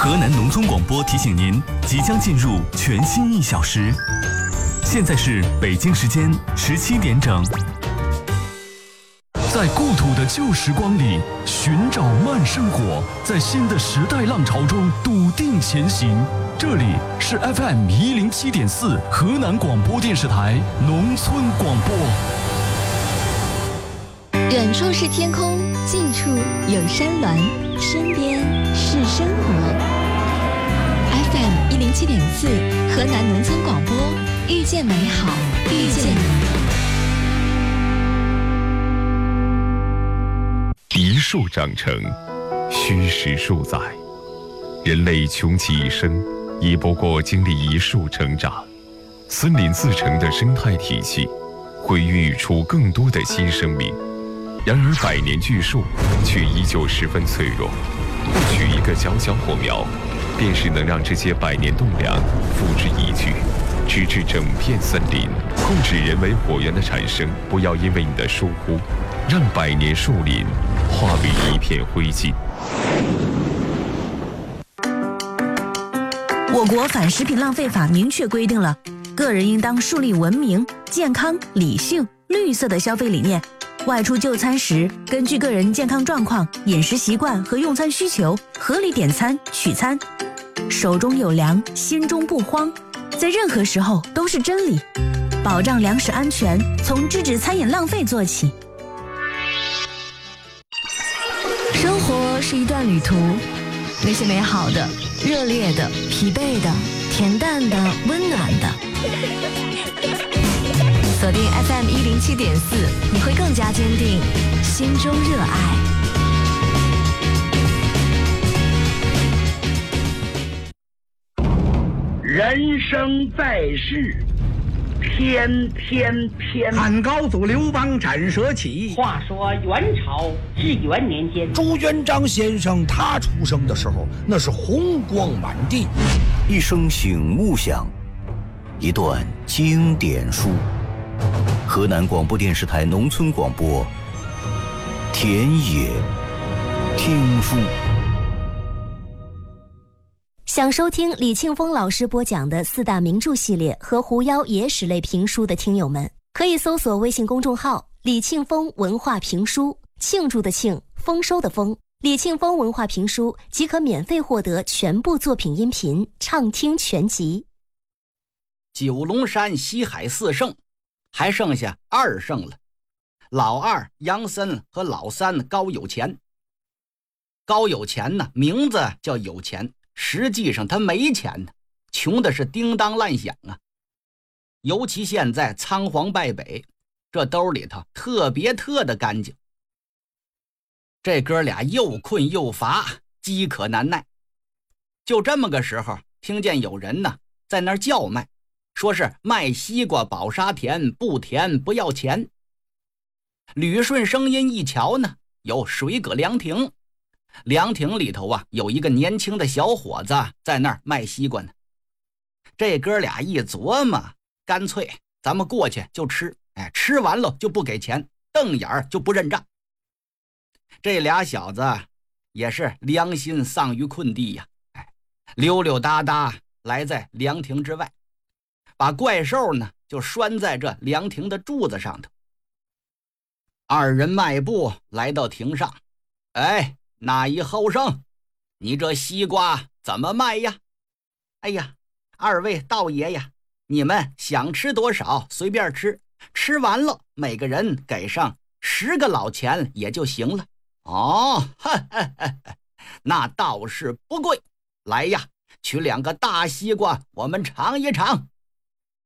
河南农村广播提醒您，即将进入全新1小时。现在是北京时间17点整。 在故土的旧时光里寻找慢生活，在新的时代浪潮中笃定前行。这里是 FM 107.4河南广播电视台农村广播。 远处是天空，近处有山峦，身边是生活。FM 107.4河南农村广播，遇见美好，遇见你。 一树长成，虚实数载。人类穷其一生，亦不过经历一树成长。森林自成的生态体系，会孕育出更多的新生命。然而百年巨树却依旧十分脆弱，不取一个小小火苗，便是能让这些百年栋梁付之一炬，直至整片森林。控制人为火源的产生，不要因为你的疏忽，让百年树林化为一片灰烬。 我国反食品浪费法明确规定了，个人应当树立文明、健康、理性、绿色的消费理念。外出就餐时，根据个人健康状况、饮食习惯和用餐需求，合理点餐取餐。手中有粮，心中不慌，在任何时候都是真理。保障粮食安全，从制止餐饮浪费做起。 生活是一段旅途，那些美好的、热烈的、疲惫的、恬淡的、温暖的。锁定 FM 107.4，你会更加坚定心中热爱。 人生在世，天天偏。汉高祖刘邦斩蛇起。 话说元朝至元年间， 朱元璋先生他出生的时候，那是红光满地。 一声醒悟响，一段经典书。河南广播电视台农村广播，田野听书。 想收听李庆峰老师播讲的4大名著系列和狐妖野史类评书的听友们，可以搜索微信公众号李庆峰文化评书，庆祝的庆，丰收的丰，李庆峰文化评书即可免费获得全部作品音频畅听全集。 九龙山西海4圣，还剩下2圣了，老二杨森和老三高有钱。高有钱呢，名字叫有钱，实际上他没钱呢，穷的是叮当乱响啊。尤其现在仓皇败北，这兜里头特别的干净。这哥俩又困又乏，饥渴难耐。就这么个时候，听见有人呢在那儿叫卖，说是卖西瓜保沙田，不甜不要钱。捋顺声音一瞧呢，有水葛凉亭。凉亭里头啊，有一个年轻的小伙子在那儿卖西瓜呢。这哥俩一琢磨，干脆咱们过去就吃，吃完了就不给钱，瞪眼儿就不认账。这俩小子也是良心丧于困地呀，溜溜达达来在凉亭之外，把怪兽呢就拴在这凉亭的柱子上头。2人迈步来到亭上，那一后生，你这西瓜怎么卖呀？哎呀，2位道爷呀，你们想吃多少随便吃，吃完了每个人给上10个老钱也就行了。哦，那倒是不贵。来呀，取2个大西瓜，我们尝一尝。